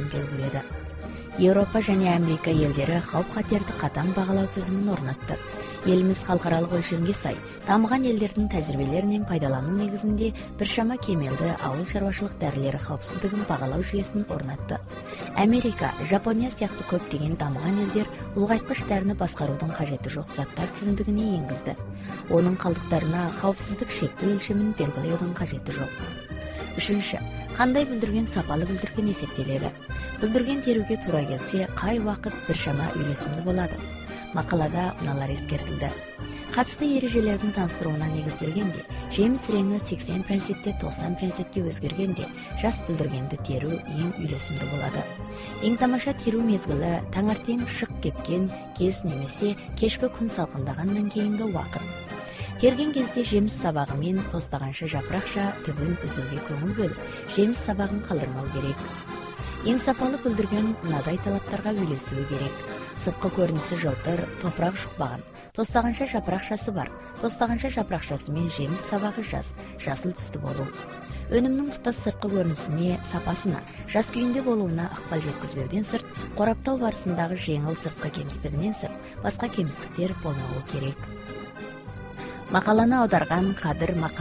белгиледи. Европа жана Америка элдери кауп-катерди катаң багалоо түзүмүн орнатты. Элimiz халыкаралык өлчөмгө сай дамыган элдердин тажрыйбелеринен пайдалануу негизинде бир шама кемелди абыл чарбачылык дарылери каупсуздугун багалоо жүйөсүн орнатты. Америка, Жапония сыяктуу көптөгөн дамыган элдер улгайткыч дарыны баскаруудун кажети жок заттар тизимдигине энгизди. Онун калдыктарына каупсуздук шектүү өлчөмүн белгилеүүдүн кажети жок. 3. Кандай бүлдүрген сапалы бүлдүрген эсептеледи? Бүлдүрген терүүгө туура келсе, кай убакыт бир шама үйлесимдүү болот? Макалада мыналар эскертилди. Катысты эрежелердин таныстырууна негизделгенде, жемис реңи 80%, 90%ге өзгөргенде, жас бүлдүргенди терүү эң үйлесимдүү болот. Эң тамаша терүү мезгили таңертең шык кепкен кез немесе кечки күн салкындагандан кийинки убакыт. Терген кезде жемис сабагы менен тостаганча жапыракча түбүн үзүүгө көңүл бөлүп, жемис сабагын калтырмау керек. Эң сапалы бүлдүрген мынадай талаптарга үйлесүү керек. Сырткы көрүнүшү жылтыр, топурак шукпаган, тостаганча жапыракчасы бар, тостаганча жапыракчасы менен жемис сабагы жасыл түстүү болуу. Өнүмнүн тутас сырткы көрүнүшүнө, сапасына, жас күйүндө болууна ыкпал жеткизбеуден сырт, кораптоо барысындагы жеңил сырткы кемистигинен сырт, башка кемистиктер болмогу керек. Макаланы аударган Кадыр